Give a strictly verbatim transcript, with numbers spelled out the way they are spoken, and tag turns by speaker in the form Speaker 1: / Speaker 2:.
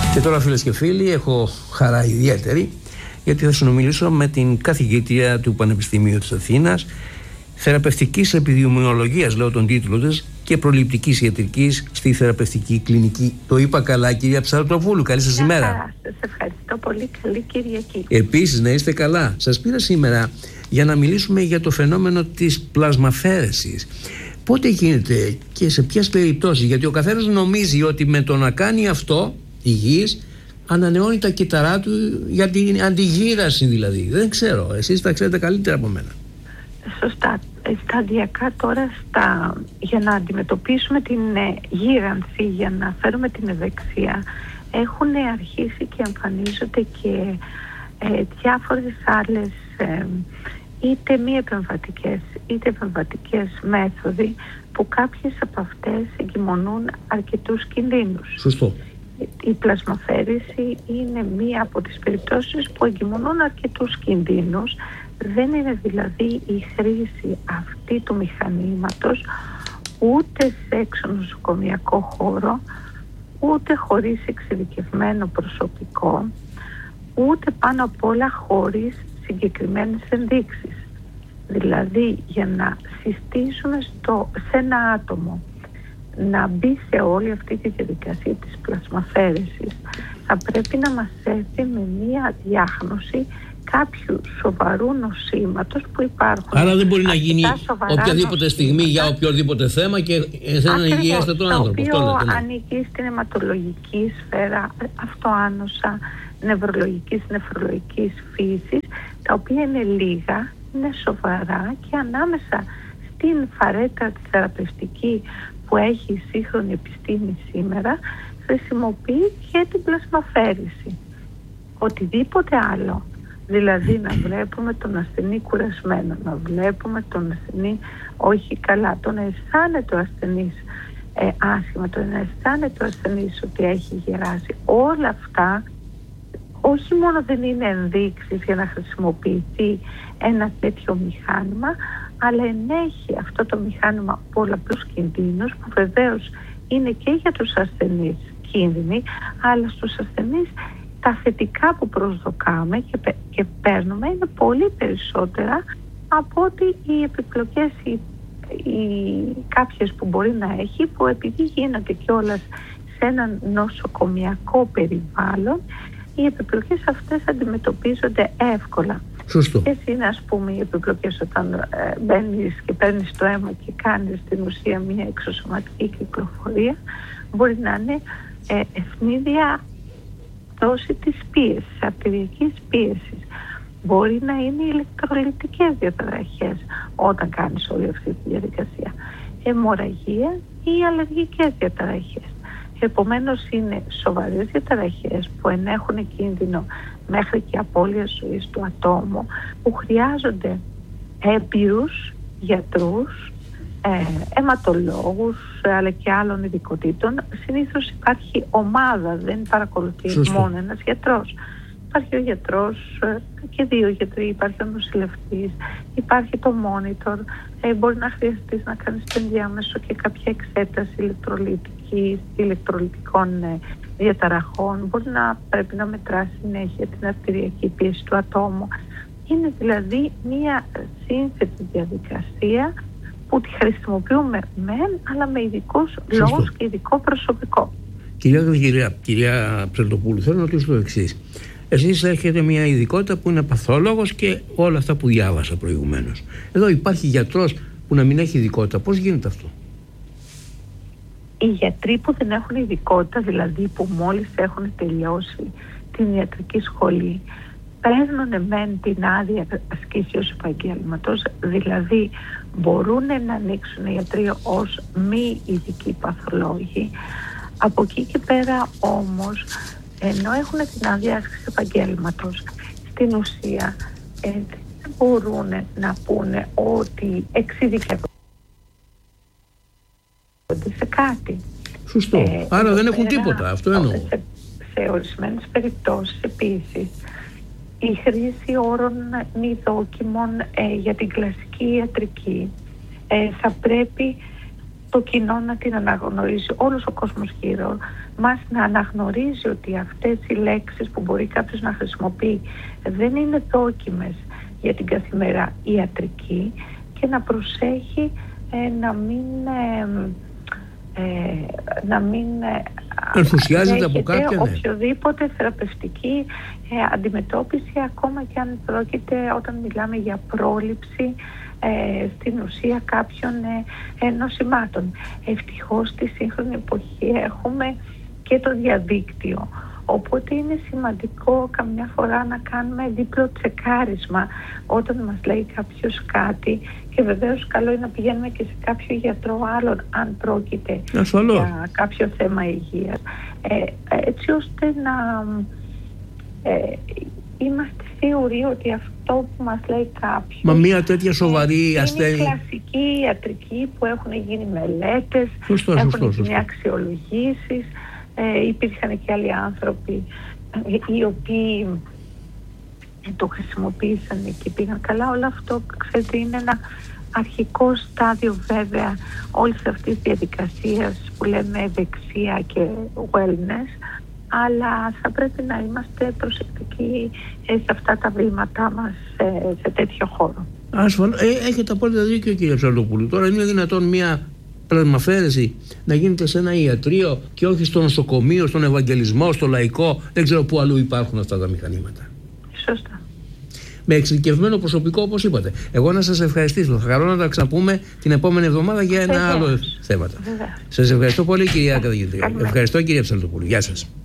Speaker 1: Και τώρα, φίλες και φίλοι, έχω χαρά ιδιαίτερη, γιατί θα συνομιλήσω με την καθηγήτρια του Πανεπιστημίου της Αθήνας, θεραπευτικής επιδημιολογίας, λέω τον τίτλο της, και προληπτικής ιατρικής στη θεραπευτική κλινική. Το είπα καλά, κυρία Ψαρωτοπούλου? Καλή σας ημέρα.
Speaker 2: Σας ευχαριστώ πολύ. Καλή Κυριακή.
Speaker 1: Επίσης, να είστε καλά. Σας πήρα σήμερα για να μιλήσουμε για το φαινόμενο της πλασμαφαίρεσης. Πότε γίνεται και σε ποιες περιπτώσεις? Γιατί ο καθένας νομίζει ότι με το να κάνει αυτό υγιής ανανεώνει τα κύτταρά του για την αντιγύραση, δηλαδή. Δεν ξέρω, εσείς τα ξέρετε καλύτερα από μένα.
Speaker 2: Σωστά. Σταδιακά τώρα στα, για να αντιμετωπίσουμε την ε, γύρανση, για να φέρουμε την ευεξία, έχουν αρχίσει και εμφανίζονται και ε, διάφορες άλλες ε, είτε μη επεμβατικές είτε επεμβατικές μέθοδοι, που κάποιες από αυτές εγκυμονούν αρκετούς κινδύνους.
Speaker 1: Σωστό.
Speaker 2: Η πλασμαφαίρεση είναι μία από τις περιπτώσεις που εγκυμονούν αρκετούς κινδύνους. Δεν είναι δηλαδή η χρήση αυτή του μηχανήματος ούτε σε εξονοσοκομιακό χώρο, ούτε χωρίς εξειδικευμένο προσωπικό, ούτε πάνω απ' όλα χωρίς συγκεκριμένες ενδείξεις. Δηλαδή, για να συστήσουμε στο, σε ένα άτομο να μπει σε όλη αυτή τη διαδικασία της πλασμαφαίρεσης, θα πρέπει να μας έρθει με μία διάγνωση κάποιου σοβαρού νοσήματος που υπάρχουν.
Speaker 1: Άρα δεν μπορεί να γίνει οποιαδήποτε στιγμή για οποιοδήποτε θέμα και σε έναν υγιέστατο άνθρωπο.
Speaker 2: Το οποίο ναι. ανήκει στην αιματολογική σφαίρα, αυτοάνοσα, νευρολογικής, νεφρολογικής φύσης, τα οποία είναι λίγα, είναι σοβαρά, και ανάμεσα στην φαρέτρα τη θεραπευτική που έχει η σύγχρονη επιστήμη σήμερα, χρησιμοποιεί και την πλασμαφαίρεση. Οτιδήποτε άλλο, δηλαδή να βλέπουμε τον ασθενή κουρασμένο, να βλέπουμε τον ασθενή όχι καλά, το να αισθάνεται ο ασθενής ε, άσχημα, το να αισθάνεται ο ασθενής ότι έχει γεράσει, όλα αυτά όχι μόνο δεν είναι ενδείξεις για να χρησιμοποιηθεί ένα τέτοιο μηχάνημα, αλλά ενέχει αυτό το μηχάνημα πολλαπλούς κινδύνους, που βεβαίως είναι και για τους ασθενείς κίνδυνοι, αλλά στους ασθενείς τα θετικά που προσδοκάμε και, και παίρνουμε είναι πολύ περισσότερα από ότι οι επιπλοκές οι, οι, κάποιες που μπορεί να έχει, που επειδή γίνονται κιόλας σε ένα νοσοκομιακό περιβάλλον, οι επιπλοκές αυτές αντιμετωπίζονται εύκολα.
Speaker 1: Σωστό.
Speaker 2: Ποιες είναι, ας πούμε, οι επιπλοκές όταν ε, μπαίνεις και παίρνεις το αίμα και κάνεις στην ουσία μια εξωσωματική κυκλοφορία? Μπορεί να είναι ε, ευνίδια δόση της πίεσης, αρτηριακής πίεσης. Μπορεί να είναι ηλεκτρολιτικές διαταραχές όταν κάνεις όλη αυτή τη διαδικασία. Αιμορραγία ή αλλεργικές διαταραχές. Επομένως είναι σοβαρές διαταραχές που ενέχουν κίνδυνο μέχρι και απώλεια ζωής του ατόμου, που χρειάζονται έμπειρους γιατρούς, ε, αιματολόγους, αλλά και άλλων ειδικοτήτων. Συνήθως υπάρχει ομάδα, δεν παρακολουθεί Σωστό. μόνο ένας γιατρός. Υπάρχει ο γιατρός και δύο γιατροί, υπάρχει ο νοσηλευτής, υπάρχει το monitor, ε, μπορεί να χρειαστείς να κάνεις το ενδιάμεσο και κάποια εξέταση ηλεκτρολιτικής, ηλεκτρολιτικών ε, διαταραχών, μπορεί να πρέπει να μετράσει συνέχεια την αρτηριακή πίεση του ατόμου. Είναι δηλαδή μια σύνθετη διαδικασία που τη χρησιμοποιούμε μεν, αλλά με ειδικούς λόγους και ειδικό προσωπικό.
Speaker 1: Κυρία κυρία, κυρία Ψαρωτοπούλου, θέλω να ρωτήσω το εξής. Εσείς έχετε μια ειδικότητα που είναι παθόλογος και όλα αυτά που διάβασα προηγουμένως. Εδώ υπάρχει γιατρός που να μην έχει ειδικότητα. Πώς γίνεται αυτό?
Speaker 2: Οι γιατροί που δεν έχουν ειδικότητα, δηλαδή που μόλις έχουν τελειώσει την ιατρική σχολή, παίρνουν μεν την άδεια ασκήσεως επαγγέλματος, δηλαδή μπορούν να ανοίξουν οι γιατροί ως μη ειδικοί παθολόγοι. Από εκεί και πέρα όμως, ενώ έχουν την άδεια άσκησης επαγγέλματος, στην ουσία ε, δεν μπορούν να πούνε ότι εξειδικεύονται σε κάτι.
Speaker 1: Σωστό. Ε, Άρα δεν έχουν πέρα, τίποτα. Αυτό εννοώ.
Speaker 2: Σε, σε ορισμένες περιπτώσεις επίσης, η χρήση όρων μη δόκιμων ε, για την κλασική ιατρική ε, θα πρέπει το κοινό να την αναγνωρίσει, όλος ο κόσμος γύρω μας να αναγνωρίζει ότι αυτές οι λέξεις που μπορεί κάποιος να χρησιμοποιεί δεν είναι δόκιμες για την καθημερινή ιατρική και να προσέχει ε, να μην... Ε, Ε, να μην
Speaker 1: ενθουσιάζεται από κάποιον, ναι.
Speaker 2: οποιοδήποτε θεραπευτική ε, αντιμετώπιση, ακόμα και αν πρόκειται, όταν μιλάμε για πρόληψη ε, στην ουσία κάποιων ε, ε, νοσημάτων. Ευτυχώς στη σύγχρονη εποχή έχουμε και το διαδίκτυο, οπότε είναι σημαντικό καμιά φορά να κάνουμε δίπλο τσεκάρισμα όταν μας λέει κάποιος κάτι, και βεβαίως καλό είναι να πηγαίνουμε και σε κάποιο γιατρό άλλον αν πρόκειται
Speaker 1: ασφαλώς
Speaker 2: για κάποιο θέμα υγείας, ε, έτσι ώστε να ε, είμαστε σίγουροι ότι αυτό που μας λέει κάποιος,
Speaker 1: μα μια τέτοια σοβαρή
Speaker 2: ε,
Speaker 1: ασθένεια,
Speaker 2: είναι κλασική ιατρική που έχουν γίνει μελέτες,
Speaker 1: σωστό,
Speaker 2: έχουν
Speaker 1: σωστό,
Speaker 2: γίνει
Speaker 1: σωστό.
Speaker 2: αξιολογήσεις. Ε, υπήρχαν και άλλοι άνθρωποι ε, οι οποίοι ε, το χρησιμοποίησαν και πήγαν καλά. Όλο αυτό, ξέρετε, είναι ένα αρχικό στάδιο βέβαια όλης αυτής της διαδικασίας που λέμε ευεξία και wellness, αλλά θα πρέπει να είμαστε προσεκτικοί ε, σε αυτά τα βήματά μας ε, σε τέτοιο χώρο.
Speaker 1: Ασφαλώς, ε, έχετε απόλυτα δίκιο, κύριε Ψαλτοπούλου. Τώρα είναι δυνατόν μια πλασμαφαίρεση να γίνεται σε ένα ιατρείο και όχι στο νοσοκομείο, στον Ευαγγελισμό, στο λαϊκό, δεν ξέρω πού αλλού υπάρχουν αυτά τα μηχανήματα.
Speaker 2: Σωστά.
Speaker 1: Με εξειδικευμένο προσωπικό, όπως είπατε. Εγώ να σας ευχαριστήσω. Θα χαρώ να τα ξαναπούμε την επόμενη εβδομάδα για ένα Βεβαίως. άλλο θέμα. Σας ευχαριστώ πολύ, κυρία καθηγήτρια. Ευχαριστώ, κυρία Ψαλτοπούλου. Γεια σας.